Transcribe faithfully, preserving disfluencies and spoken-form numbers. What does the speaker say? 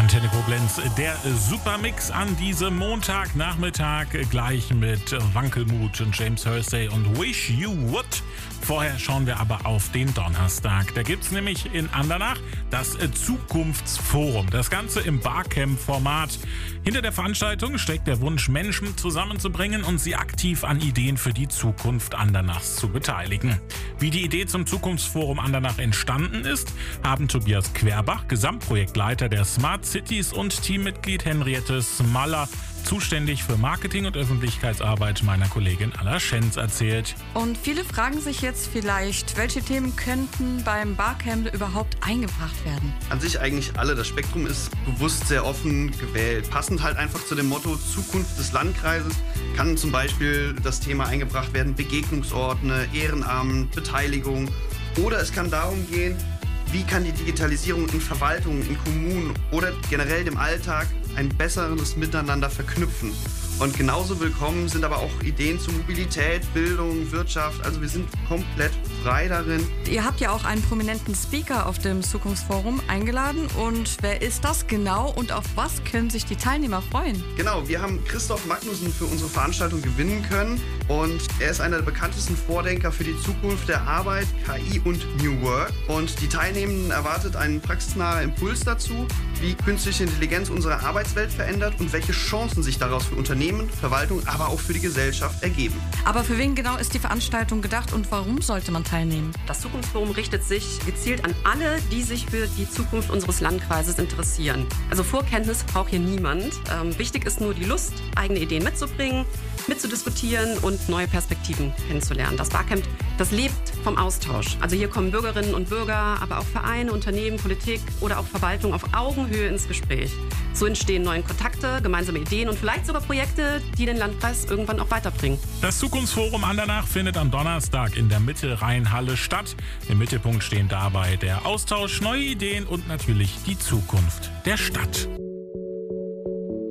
Antenne Koblenz, der Supermix an diesem Montagnachmittag, gleich mit Wankelmut und James Thursday und Wish You Would. Vorher schauen wir aber auf den Donnerstag. Da gibt es nämlich in Andernach das Zukunftsforum. Das Ganze im Barcamp-Format. Hinter der Veranstaltung steckt der Wunsch, Menschen zusammenzubringen und sie aktiv an Ideen für die Zukunft Andernachs zu beteiligen. Wie die Idee zum Zukunftsforum Andernach entstanden ist, haben Tobias Querbach, Gesamtprojektleiter der Smart Cities, und Teammitglied Henriette Smaller, zuständig für Marketing und Öffentlichkeitsarbeit, meiner Kollegin Alla Schenz erzählt. Und viele fragen sich jetzt vielleicht, welche Themen könnten beim Barcamp überhaupt eingebracht werden? An sich eigentlich alle. Das Spektrum ist bewusst sehr offen gewählt. Passend halt einfach zu dem Motto Zukunft des Landkreises kann zum Beispiel das Thema eingebracht werden, Begegnungsorte, Ehrenamt, Beteiligung. Oder es kann darum gehen, wie kann die Digitalisierung in Verwaltungen, in Kommunen oder generell dem Alltag ein besseres Miteinander verknüpfen. Und genauso willkommen sind aber auch Ideen zu Mobilität, Bildung, Wirtschaft. Also wir sind komplett frei darin. Ihr habt ja auch einen prominenten Speaker auf dem Zukunftsforum eingeladen. Und wer ist das genau und auf was können sich die Teilnehmer freuen? Genau, wir haben Christoph Magnussen für unsere Veranstaltung gewinnen können. Und er ist einer der bekanntesten Vordenker für die Zukunft der Arbeit, K I und New Work. Und die Teilnehmenden erwartet einen praxisnahen Impuls dazu, wie künstliche Intelligenz unsere Arbeitswelt verändert und welche Chancen sich daraus für Unternehmen, Verwaltung, aber auch für die Gesellschaft ergeben. Aber für wen genau ist die Veranstaltung gedacht und warum sollte man teilnehmen? Das Zukunftsforum richtet sich gezielt an alle, die sich für die Zukunft unseres Landkreises interessieren. Also Vorkenntnis braucht hier niemand. Ähm, wichtig ist nur die Lust, eigene Ideen mitzubringen, mitzudiskutieren und neue Perspektiven kennenzulernen. Das Barcamp, das lebt vom Austausch. Also hier kommen Bürgerinnen und Bürger, aber auch Vereine, Unternehmen, Politik oder auch Verwaltung auf Augenhöhe ins Gespräch. So entstehen neue Kontakte, gemeinsame Ideen und vielleicht sogar Projekte, die den Landkreis irgendwann auch weiterbringen. Das Zukunftsforum Andernach findet am Donnerstag in der Mittelrheinhalle statt. Im Mittelpunkt stehen dabei der Austausch, neue Ideen und natürlich die Zukunft der Stadt.